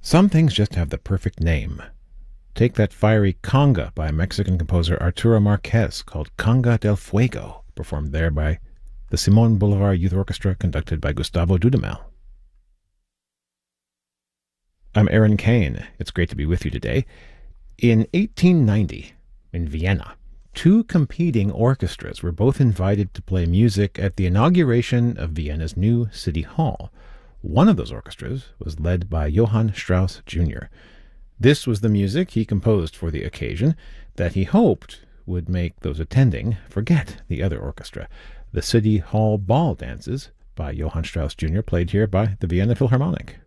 Some things just have the perfect name. Take that fiery conga by Mexican composer Arturo Marquez called Conga del Fuego, performed there by the Simon Bolivar Youth Orchestra conducted by Gustavo Dudamel. I'm Aaron Kane. It's great to be with you today. In 1890, in Vienna, two competing orchestras were both invited to play music at the inauguration of Vienna's new city hall. One of those orchestras was led by Johann Strauss Jr. This was the music he composed for the occasion that he hoped would make those attending forget the other orchestra. The City Hall Ball Dances by Johann Strauss Jr. played here by the Vienna Philharmonic.